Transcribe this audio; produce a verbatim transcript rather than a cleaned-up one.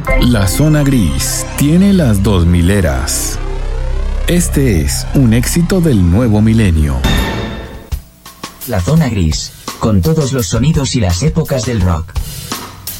La zona gris tiene las dos mileras. Este es un éxito del nuevo milenio. La zona gris, con todos los sonidos y las épocas del rock.